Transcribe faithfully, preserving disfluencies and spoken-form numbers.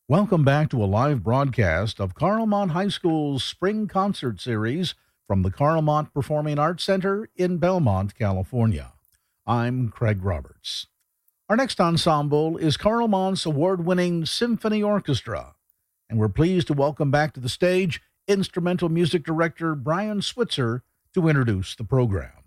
Welcome back to a live broadcast of Carlmont High School's Spring Concert Series from the Carlmont Performing Arts Center in Belmont, California. I'm Craig Roberts. Our next ensemble is Carlmont's award-winning Symphony Orchestra, and we're pleased to welcome back to the stage instrumental music director Brian Switzer to introduce the program.